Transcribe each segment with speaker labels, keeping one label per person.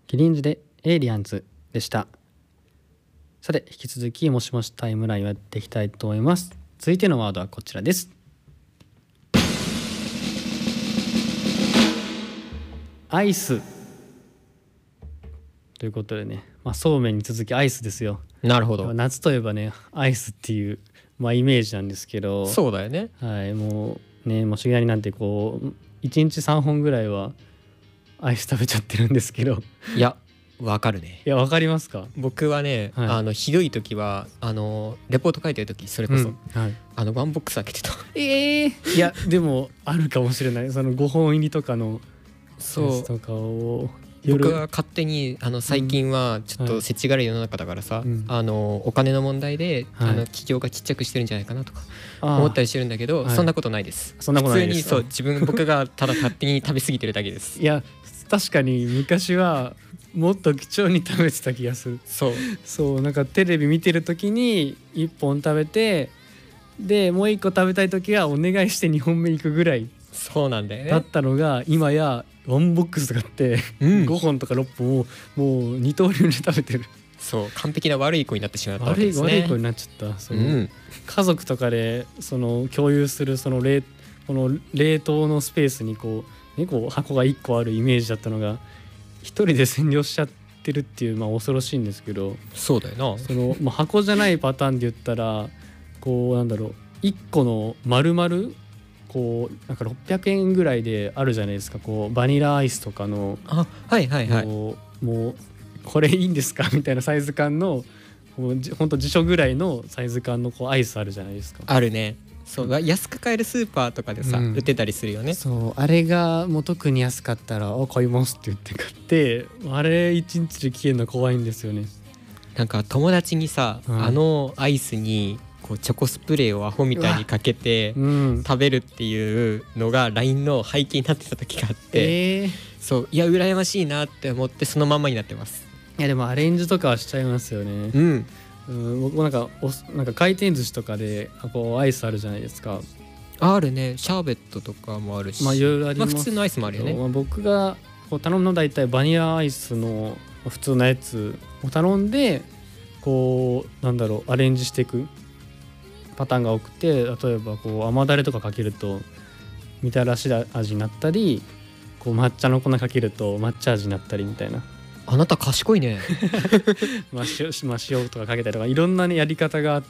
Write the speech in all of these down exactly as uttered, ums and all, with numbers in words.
Speaker 1: キリンズでエイリアンズでした。さて引き続きもしもしタイムラインをやっていきたいと思います。続いてのワードはこちらです。アイスということでね、まあ、そうめんに続きアイスですよ。
Speaker 2: なるほど。
Speaker 1: 夏といえばねアイスっていう、まあ、イメージなんですけど、
Speaker 2: そうだよね。
Speaker 1: はい、もうねもうしがりなんてこういちにちさんほんぐらいはアイス食べちゃってるんですけど
Speaker 2: いやわかるね。
Speaker 1: いやわかりますか。
Speaker 2: 僕はね、
Speaker 1: はい、
Speaker 2: あのひどい時はあのレポート書いてる時それこそ、
Speaker 1: うんはい、
Speaker 2: あのワンボックス開けてた。
Speaker 1: えー、いやでもあるかもしれない。そのごほん入りとかの
Speaker 2: そう
Speaker 1: とかを
Speaker 2: 僕は勝手にあの最近はちょっと世知辛い世の中だからさ、
Speaker 1: うん、
Speaker 2: あのお金の問題で、はい、あの企業がちっちゃくしてるんじゃないかなとか思ったりしてるんだけど、はい、そんなことないです。
Speaker 1: そんなことないです。
Speaker 2: 普通にそう自分僕がただ勝手に食べ過ぎてるだけです。
Speaker 1: いや確かに昔はもっと貴重に食べてた気がする。
Speaker 2: そう
Speaker 1: そうなんかテレビ見てる時にいっぽん食べてでもういっこ食べたい時はお願いしてにほんめ行くぐらい
Speaker 2: そうなんだよね。
Speaker 1: だったのが今やワンボックスがあって、うん、ごほんとかろっぽんをもう二刀流で食べてる。
Speaker 2: そう完璧な悪い子になってしまったわけですね。
Speaker 1: 悪い悪い子になっちゃった。その、うん、家族とかでその共有するその冷この冷凍のスペースにこう、ね、こう箱がいっこあるイメージだったのが一人で占領しちゃってるっていう、まあ、恐ろしいんですけど。
Speaker 2: そうだよな。
Speaker 1: その、まあ、箱じゃないパターンで言ったらこうなんだろういっこの丸々こうなんかろっぴゃくえんぐらいであるじゃないですか。こうバニラアイスとかの
Speaker 2: あはいはいはい
Speaker 1: もう、もうこれいいんですかみたいなサイズ感のほんと辞書ぐらいのサイズ感のこうアイスあるじゃないですか。
Speaker 2: あるね。そう、安く買えるスーパーとかでさ、うん、売ってたりするよね。
Speaker 1: そうあれがもう特に安かったら「お買います」って言って買ってあれいちにちで消えるの怖いんですよね。
Speaker 2: なんか友達にさ、うん、あのアイスにこうチョコスプレーをアホみたいにかけて食べるっていうのが ライン の背景になってた時があって、えー、そういや羨ましいなって思ってそのまんまになってます。
Speaker 1: いやでもアレンジとかはしちゃいますよね。
Speaker 2: うん
Speaker 1: うん、僕もなんかおなんか回転寿司とかでこうアイスあるじゃないですか。
Speaker 2: あるね。シャーベットとかもあるし、
Speaker 1: まあいろいろあります。
Speaker 2: まあ、普通のアイスもあるよね。
Speaker 1: まあ、僕がこう頼むのはだいたいバニラアイスの普通のやつを頼んでこうなんだろうアレンジしていくパターンが多くて、例えばこう甘だれとかかけるとみたらし味になったり、こう抹茶の粉かけると抹茶味になったりみたいな。
Speaker 2: あなた賢いね。
Speaker 1: まあ 塩, まあ塩とかかけたりとかいろんな、ね、やり方があって、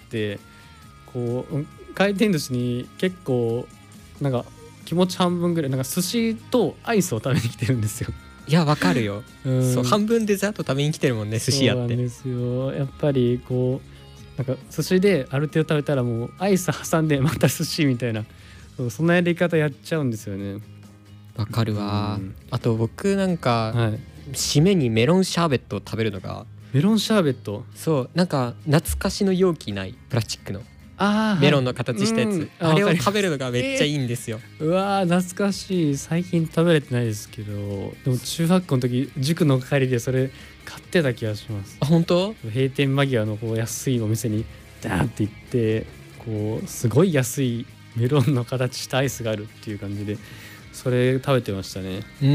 Speaker 1: こう回転寿司に結構なんか気持ち半分ぐらいなんか寿司とアイスを食べに来てるんですよ。
Speaker 2: いやわかるよ。うんそう半分デザート食べに来てるもんね寿司屋って。
Speaker 1: そうなんですよ。やっぱりこうなんか寿司である程度食べたらもうアイス挟んでまた寿司みたいな、そうそんなやり方やっちゃうんですよね。
Speaker 2: わかるわ。あと僕なんか、はい、締めにメロンシャーベットを食べるのが。
Speaker 1: メロンシャーベット。
Speaker 2: そうなんか懐かしの容器ないプラスチックの
Speaker 1: あ
Speaker 2: メロンの形したやつ、はい、あ, あれを食べるのがめっちゃいいんですよ。
Speaker 1: えー、うわー懐かしい。最近食べれてないですけど、でも中学校の時塾の帰りでそれ買ってた気がします。
Speaker 2: あ本当？
Speaker 1: 閉店間際のこう安いお店にダーって行ってこうすごい安いメロンの形したアイスがあるっていう感じでそれ食べてましたね。
Speaker 2: うん、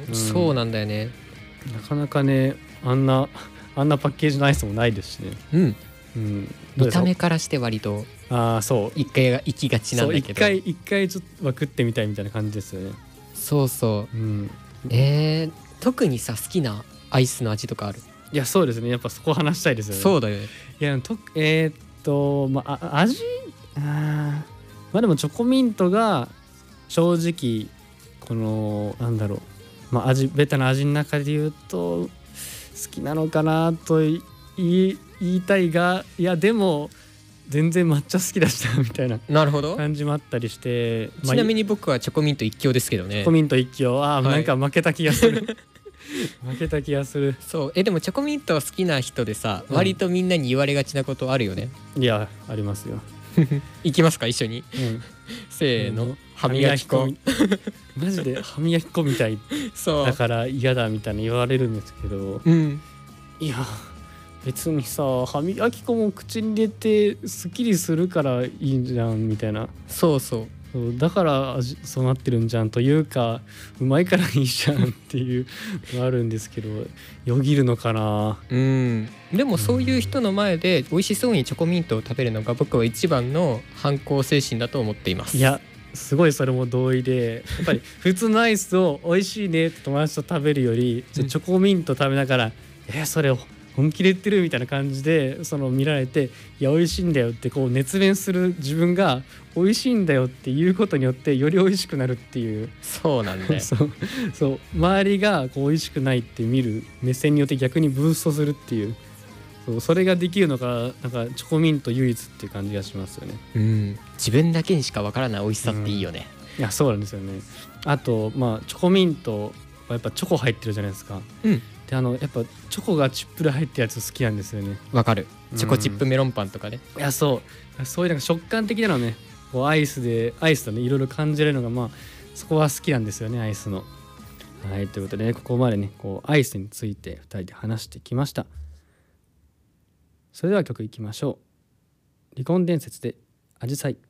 Speaker 2: うん、そうなんだよね。
Speaker 1: なかなかねあんなあんなパッケージのアイスもないですしね。
Speaker 2: うん、うん、見た目からして割と
Speaker 1: あそう
Speaker 2: 一回が行きがちなんだけど、
Speaker 1: 一回一回ちょっとは食ってみたいみたいな感じですよね。
Speaker 2: そうそう、うん、えー、特にさ好きなアイスの味とかある？
Speaker 1: いやそうですねやっぱそこ話したいですよね。
Speaker 2: そうだよね。
Speaker 1: いやとえー、っとまあ味あまあでもチョコミントが正直このなんだろうまあ味ベタな味の中で言うと好きなのかなと言い、言いたいがいやでも全然抹茶好きだしたみたいな感じもあったりして。
Speaker 2: ちなみに僕はチョコミント一強ですけどね。
Speaker 1: チョコミント一強あ、はい、なんか負けた気がする負けた気がする。
Speaker 2: そうえでもチョコミント好きな人でさ、うん、割とみんなに言われがちなことあるよね。
Speaker 1: いやありますよ
Speaker 2: いきますか一緒に、うん、せーの、うん、歯磨き粉
Speaker 1: マジで歯磨き粉みたいそうだから嫌だみたいな言われるんですけど、うん、いや別にさ歯磨き粉も口に入れてスッキリするからいいじゃんみたいな。
Speaker 2: そうそう
Speaker 1: そうだから味そうなってるんじゃんというか、うまいからいいじゃんっていうのがあるんですけど、よぎるのかな。
Speaker 2: うんでもそういう人の前で美味しそうにチョコミントを食べるのが僕は一番の反抗精神だと思っています。
Speaker 1: いやすごいそれも同意で、やっぱり普通のアイスを美味しいねって友達と食べるより、チョコミント食べながら「えそれを本気で言ってる?」みたいな感じでその見られて「いや美味しいんだよ」ってこう熱弁する自分が美味しいんだよっていうことによってより美味しくなるっていう。
Speaker 2: そうなんだよ
Speaker 1: そうそう周りがこう美味しくないって見る目線によって逆にブーストするっていう、そうそれができるのがなんかチョコミント唯一っていう感じがしますよね。
Speaker 2: うん自分だけにしかわからない美味しさっていいよね、
Speaker 1: うん、いやそうなんですよね。あとまあチョコミントはやっぱチョコ入ってるじゃないですか。
Speaker 2: うん
Speaker 1: であのやっぱチョコがチップで入ってるやつ好きなんですよね。
Speaker 2: わかる。チョコチップメロンパンとかね、
Speaker 1: うん、いやそうそういうなんか食感的なのね、こうアイスでアイスとねいろいろ感じられるのがまあそこは好きなんですよね、アイスの。はいということでね、ここまでねこうアイスについてふたりで話してきました。それでは曲いきましょう。離婚伝説でアジサイ。